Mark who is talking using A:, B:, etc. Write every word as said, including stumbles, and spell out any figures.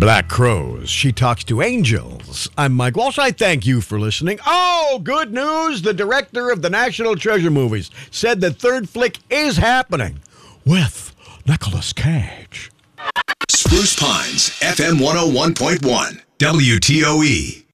A: Black Crows. She talks to angels. I'm Mike Walsh. I thank you for listening. Oh, good news. The director of the National Treasure movies said the third flick is happening with Nicolas Cage.
B: Spruce Pines, F M one oh one point one, W T O E.